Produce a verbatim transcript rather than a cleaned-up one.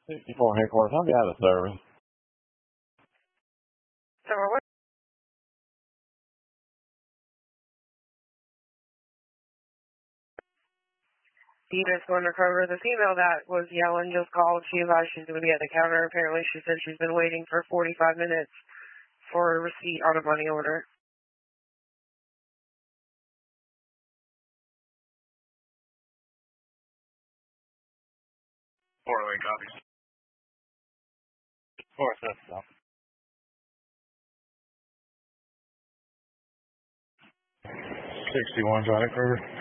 sixty-four headquarters, I'll be out of service. So what? Demon's undercover. The female that was yelling just called. She advised she's going to be at the counter. Apparently, she said she's been waiting for forty-five minutes for a receipt on a money order. Four away copies. Four sets up. Sixty-one, Johnny Kruger.